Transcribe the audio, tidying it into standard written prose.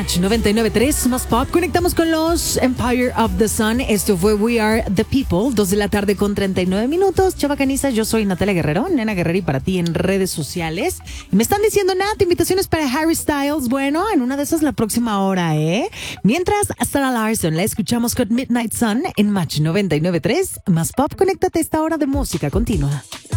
Match 99.3 más pop. Conectamos con los Empire of the Sun. Esto fue We Are the People. 2 de la tarde con 39 minutos. Chava Caniza, yo soy Natalia Guerrero. Nena Guerrero y para ti en redes sociales. Y me están diciendo, Nat, invitaciones para Harry Styles. Bueno, en una de esas la próxima hora, ¿eh? Mientras, Sarah Larson la escuchamos con Midnight Sun en Match 99.3 más pop. Conéctate a esta hora de música continua.